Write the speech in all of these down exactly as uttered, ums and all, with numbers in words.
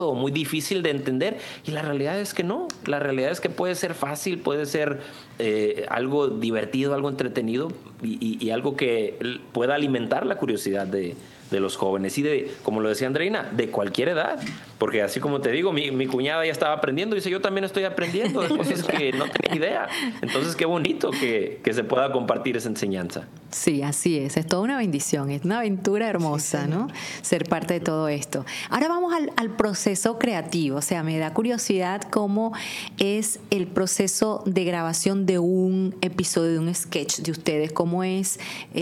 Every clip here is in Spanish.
o muy difícil de entender, y la realidad es que no, la realidad es que puede ser fácil, puede ser eh, algo divertido, algo entretenido y, y, y algo que pueda alimentar la curiosidad de, de los jóvenes y de, como lo decía Andreina, de cualquier edad, porque así como te digo, mi, mi cuñada ya estaba aprendiendo y dice, yo también estoy aprendiendo de cosas que no tenía idea, entonces qué bonito que, que se pueda compartir esa enseñanza. Sí, así es, es toda una bendición, es una aventura hermosa, sí, ¿no? Ser parte de todo esto. Ahora vamos al, al proceso creativo, o sea, me da curiosidad cómo es el proceso de grabación de un episodio, de un sketch de ustedes, cómo es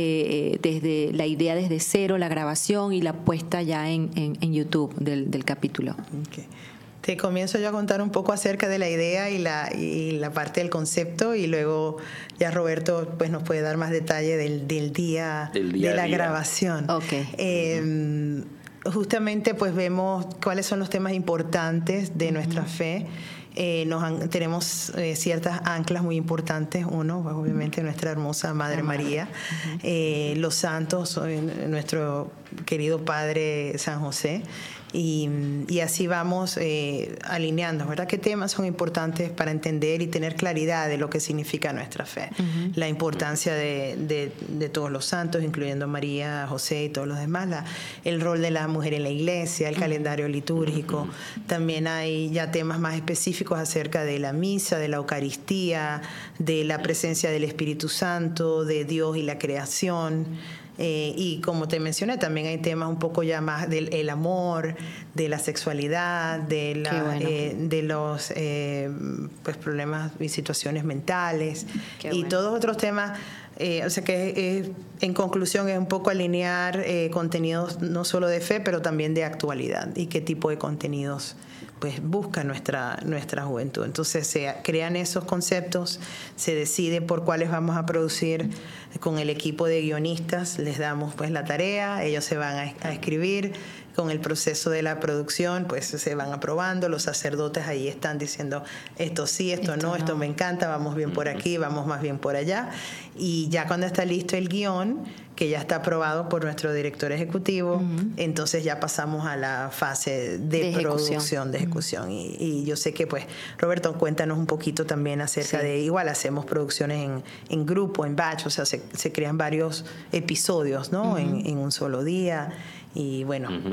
eh, desde la idea desde cero, la grabación y la puesta ya en, en, en YouTube del, del capítulo. Okay. Te comienzo yo a contar un poco acerca de la idea y la, y la parte del concepto, y luego ya Roberto pues nos puede dar más detalle del, del día, del día de la día. grabación. Okay. Eh, uh-huh. Justamente pues vemos cuáles son los temas importantes de uh-huh. nuestra fe. Eh, nos han, tenemos eh, ciertas anclas muy importantes. Uno, pues, obviamente, nuestra hermosa Madre María, uh-huh. eh, los santos, eh, nuestro querido Padre San José, y, y así vamos eh, alineando, ¿verdad? ¿Qué temas son importantes para entender y tener claridad de lo que significa nuestra fe? Uh-huh. La importancia de, de, de todos los santos, incluyendo María, José y todos los demás, la, el rol de la mujer en la iglesia, el uh-huh. calendario litúrgico. Uh-huh. También hay ya temas más específicos acerca de la misa, de la Eucaristía, de la presencia del Espíritu Santo, de Dios y la creación. Eh, y como te mencioné, también hay temas un poco ya más del el amor, de la sexualidad, de, la, bueno. eh, de los eh, pues problemas y situaciones mentales. Qué y bueno. Todos otros temas. Eh, o sea que eh, en conclusión es un poco alinear eh, contenidos no solo de fe, pero también de actualidad, y qué tipo de contenidos pues busca nuestra, nuestra juventud. Entonces se crean esos conceptos, se decide por cuáles vamos a producir con el equipo de guionistas, les damos pues la tarea, ellos se van a, a escribir. Con el proceso de la producción, pues se van aprobando, los sacerdotes ahí están diciendo esto sí, esto, esto no, no, esto me encanta, vamos bien por aquí, vamos más bien por allá. Y ya cuando está listo el guión, que ya está aprobado por nuestro director ejecutivo, uh-huh. entonces ya pasamos a la fase de, de producción, ejecución. de ejecución. Uh-huh. Y, y yo sé que, pues, Roberto, cuéntanos un poquito también acerca sí. de, igual hacemos producciones en, en grupo, en batch, o sea, se, se crean varios episodios, ¿no? Uh-huh. en, en un solo día. Y bueno. Uh-huh.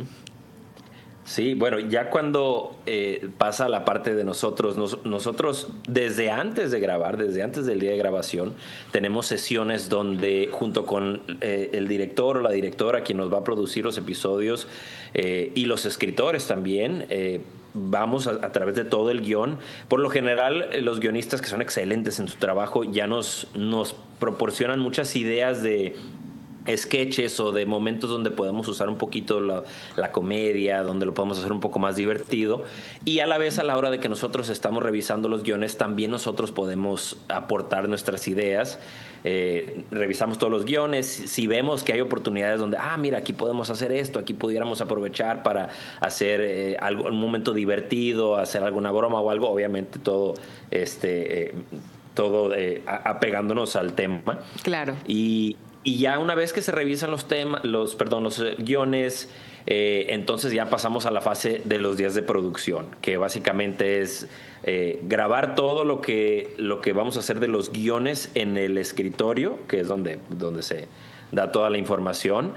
Sí, bueno, ya cuando eh, pasa la parte de nosotros, nos, nosotros desde antes de grabar, desde antes del día de grabación, tenemos sesiones donde junto con eh, el director o la directora, quien nos va a producir los episodios, eh, y los escritores también, eh, vamos a, a través de todo el guión. Por lo general, los guionistas, que son excelentes en su trabajo, ya nos, nos proporcionan muchas ideas de sketches o de momentos donde podemos usar un poquito la, la comedia, donde lo podemos hacer un poco más divertido, y a la vez a la hora de que nosotros estamos revisando los guiones también nosotros podemos aportar nuestras ideas. Eh, revisamos todos los guiones, si vemos que hay oportunidades donde, ah, mira, aquí podemos hacer esto, aquí pudiéramos aprovechar para hacer eh, algo, un momento divertido, hacer alguna broma o algo, obviamente todo este eh, todo eh, apegándonos al tema. Claro. Y Y ya una vez que se revisan los temas, los, perdón, los guiones, eh, entonces ya pasamos a la fase de los días de producción, que básicamente es eh, grabar todo lo que, lo que vamos a hacer de los guiones en el escritorio, que es donde, donde se da toda la información.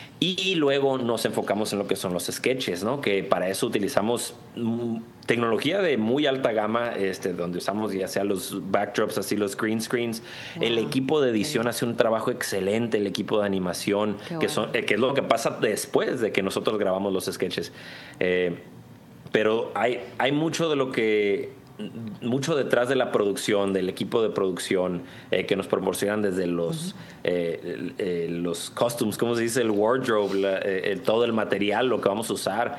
Y luego nos enfocamos en lo que son los sketches, ¿no? Que para eso utilizamos tecnología de muy alta gama, este, donde usamos ya sea los backdrops, así los green screens. Wow. El equipo de edición hace un trabajo excelente, el equipo de animación, que, bueno. son, eh, que es lo que pasa después de que nosotros grabamos los sketches. Eh, pero hay, hay mucho de lo que... mucho detrás de la producción, del equipo de producción eh, que nos proporcionan desde los uh-huh. eh, eh, los costumes, ¿cómo se dice? El wardrobe, la, eh, todo el material, lo que vamos a usar,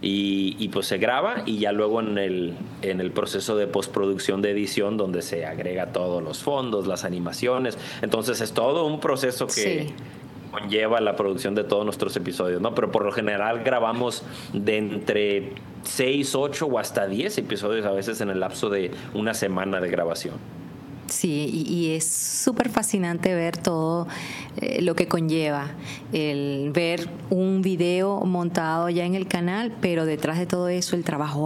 y, y pues se graba, y ya luego en el, en el proceso de postproducción de edición, donde se agrega todos los fondos, las animaciones. Entonces es todo un proceso que... Sí. conlleva la producción de todos nuestros episodios, ¿no? Pero por lo general grabamos de entre seis, ocho o hasta diez episodios a veces en el lapso de una semana de grabación. Sí, y, y es súper fascinante ver todo eh, lo que conlleva el ver un video montado ya en el canal, pero detrás de todo eso el trabajo